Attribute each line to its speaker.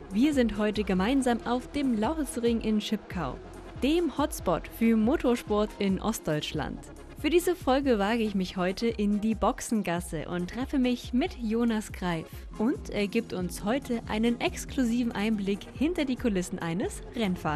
Speaker 1: Wir sind heute gemeinsam auf dem Lauchesring in Schipkau, dem Hotspot für Motorsport in Ostdeutschland. Für diese Folge wage ich mich heute in die Boxengasse und treffe mich mit Jonas Greif. Und er gibt uns heute einen exklusiven Einblick hinter die Kulissen eines Rennfahrers.